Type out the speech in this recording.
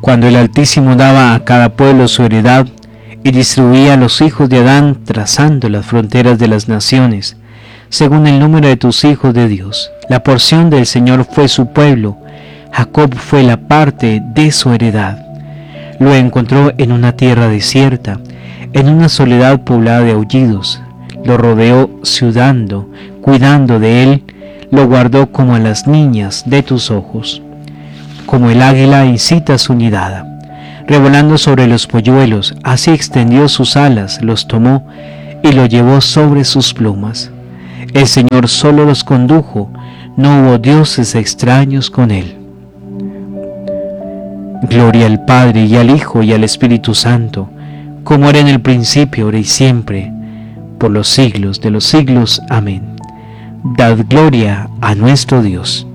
Cuando el Altísimo daba a cada pueblo su heredad y distribuía a los hijos de Adán trazando las fronteras de las naciones, según el número de tus hijos de Dios. La porción del Señor fue su pueblo, Jacob fue la parte de su heredad. Lo encontró en una tierra desierta, en una soledad poblada de aullidos. Lo rodeó ciudando, cuidando de él, lo guardó como a las niñas de tus ojos. Como el águila incita su nidada, revolando sobre los polluelos, así extendió sus alas, los tomó y lo llevó sobre sus plumas. El Señor solo los condujo, no hubo dioses extraños con él. Gloria al Padre y al Hijo y al Espíritu Santo, como era en el principio, ahora y siempre, por los siglos de los siglos. Amén. Dad gloria a nuestro Dios.